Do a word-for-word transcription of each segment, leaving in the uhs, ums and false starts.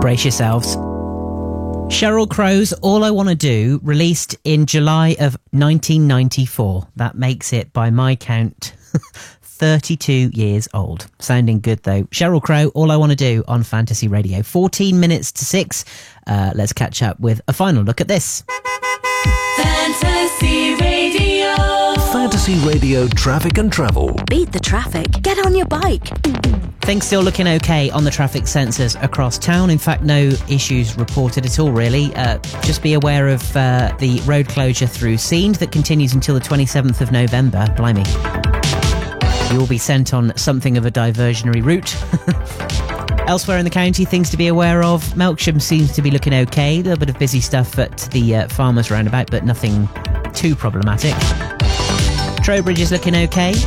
Brace yourselves. Sheryl Crow's All I Want to Do, released in July of nineteen ninety-four. That makes it, by my count, thirty-two years old. Sounding good, though. Sheryl Crow, All I Want to Do on Fantasy Radio. fourteen minutes to six. Uh, let's catch up with a final look at this. Fantasy Radio. Fantasy Radio Traffic and Travel. Beat the traffic. Get on your bike. Things still looking okay on the traffic sensors across town. In fact, no issues reported at all, really. Uh, just be aware of uh, the road closure through Seend that continues until the twenty-seventh of November. Blimey. You will be sent on something of a diversionary route. Elsewhere in the county, things to be aware of. Melksham seems to be looking okay. A little bit of busy stuff at the uh, Farmers Roundabout, but nothing too problematic. Trowbridge is looking okay.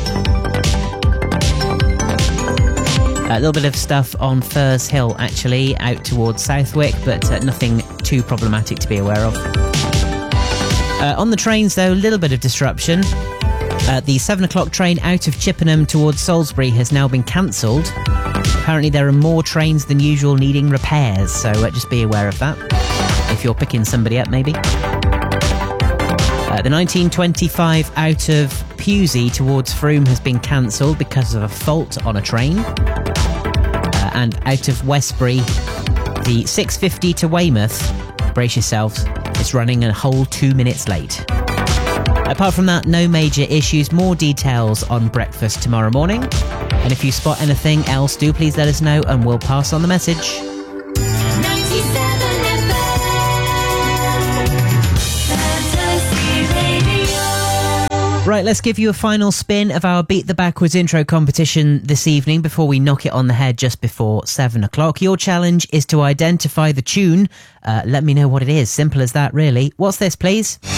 A little bit of stuff on Firs Hill, actually, out towards Southwick, but uh, nothing too problematic to be aware of. Uh, on the trains, though, a little bit of disruption. Uh, the seven o'clock train out of Chippenham towards Salisbury has now been cancelled. Apparently there are more trains than usual needing repairs, so uh, just be aware of that, if you're picking somebody up, maybe. Uh, the nineteen twenty-five out of Pewsey towards Frome has been cancelled because of a fault on a train. Uh, and out of Westbury, the six fifty to Weymouth, brace yourselves, is running a whole two minutes late. Apart from that, no major issues. More details on breakfast tomorrow morning. And if you spot anything else, do please let us know and we'll pass on the message. Right, let's give you a final spin of our Beat the Backwards intro competition this evening before we knock it on the head just before seven o'clock. Your challenge is to identify the tune. Uh, let me know what it is. Simple as that, really. What's this, please?